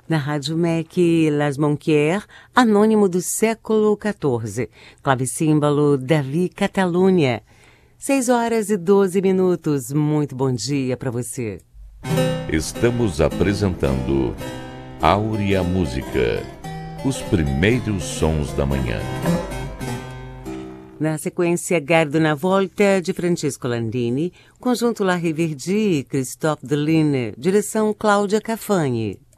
Na Rádio MEC, Las Monquier, anônimo do século XIV, clavicímbalo Davi Catalunha. 6h12, muito bom dia para você. Estamos apresentando Áurea Música, os primeiros sons da manhã. Na sequência, Gardo na Volta, de Francisco Landini, conjunto La Riverdi e Christophe Deline, direção Cláudia Cafanhe.